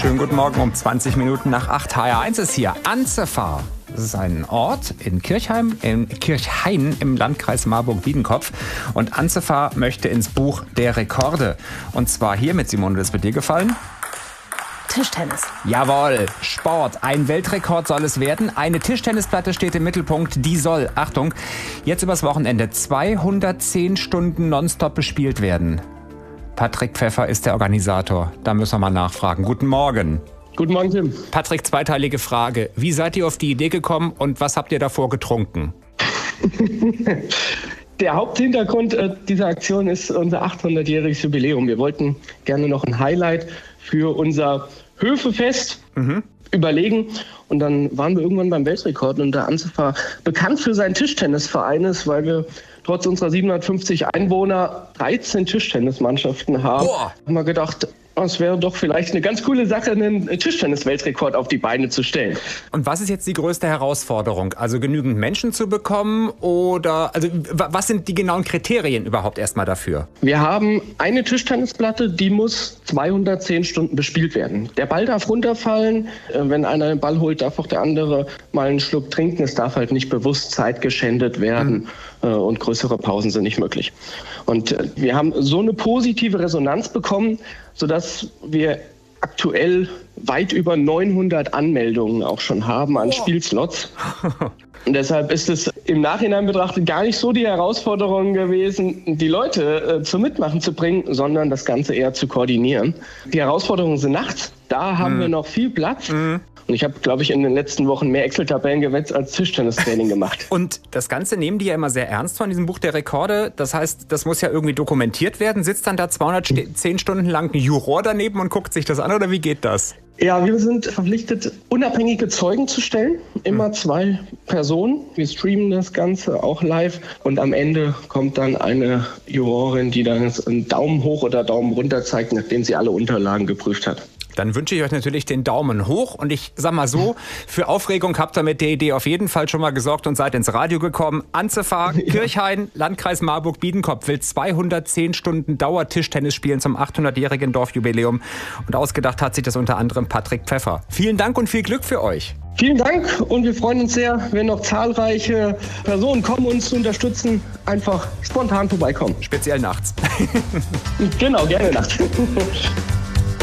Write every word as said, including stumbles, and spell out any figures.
Schönen guten Morgen um zwanzig Minuten nach acht. H R eins ist hier. Anzefa. Das ist ein Ort in Kirchheim, in Kirchhain im Landkreis Marburg-Biedenkopf. Und Anzefa möchte ins Buch der Rekorde. Und zwar hiermit, Simone, das wird dir gefallen? Tischtennis. Jawohl, Sport. Ein Weltrekord soll es werden. Eine Tischtennisplatte steht im Mittelpunkt. Die soll, Achtung, jetzt übers Wochenende zweihundertzehn Stunden nonstop bespielt werden. Patrick Pfeffer ist der Organisator. Da müssen wir mal nachfragen. Guten Morgen. Guten Morgen, Tim. Patrick, zweiteilige Frage. Wie seid ihr auf die Idee gekommen und was habt ihr davor getrunken? Der Haupthintergrund äh, dieser Aktion ist unser achthundertjähriges Jubiläum. Wir wollten gerne noch ein Highlight für unser Höfefest mhm. überlegen. Und dann waren wir irgendwann beim Weltrekord. Und der Anzefa, bekannt für seinen Tischtennisverein ist, weil wir trotz unserer siebenhundertfünfzig Einwohner dreizehn Tischtennismannschaften haben, Boah. haben wir gedacht, es wäre doch vielleicht eine ganz coole Sache, einen Tischtennis-Weltrekord auf die Beine zu stellen. Und was ist jetzt die größte Herausforderung? Also genügend Menschen zu bekommen oder also was sind die genauen Kriterien überhaupt erstmal dafür? Wir haben eine Tischtennisplatte, die muss zweihundertzehn Stunden bespielt werden. Der Ball darf runterfallen. Wenn einer den Ball holt, darf auch der andere mal einen Schluck trinken. Es darf halt nicht bewusst Zeit geschändet werden mhm. und größere Pausen sind nicht möglich. Und wir haben so eine positive Resonanz bekommen, sodass wir aktuell weit über neunhundert Anmeldungen auch schon haben an oh. Spielslots. Und deshalb ist es im Nachhinein betrachtet gar nicht so die Herausforderung gewesen, die Leute äh, zum Mitmachen zu bringen, sondern das Ganze eher zu koordinieren. Die Herausforderungen sind nachts. Da haben mm. wir noch viel Platz. Mm. Und ich habe, glaube ich, in den letzten Wochen mehr Excel-Tabellen gewetzt als Tischtennistraining gemacht. Und das Ganze nehmen die ja immer sehr ernst von diesem Buch der Rekorde. Das heißt, das muss ja irgendwie dokumentiert werden. Sitzt dann da zweihundertzehn Stunden lang ein Juror daneben und guckt sich das an? Oder wie geht das? Ja, wir sind verpflichtet, unabhängige Zeugen zu stellen. Immer zwei Personen. Wir streamen das Ganze auch live. Und am Ende kommt dann eine Jurorin, die dann einen Daumen hoch oder Daumen runter zeigt, nachdem sie alle Unterlagen geprüft hat. Dann wünsche ich euch natürlich den Daumen hoch und ich sag mal so, für Aufregung habt ihr mit der Idee auf jeden Fall schon mal gesorgt und seid ins Radio gekommen. Anzefa, ja. Kirchhain, Landkreis Marburg-Biedenkopf will zweihundertzehn Stunden Dauertischtennis spielen zum achthundertjährigen Dorfjubiläum und ausgedacht hat sich das unter anderem Patrick Pfeffer. Vielen Dank und viel Glück für euch. Vielen Dank und wir freuen uns sehr, wenn noch zahlreiche Personen kommen, uns zu unterstützen. Einfach spontan vorbeikommen. Speziell nachts. Genau, gerne nachts.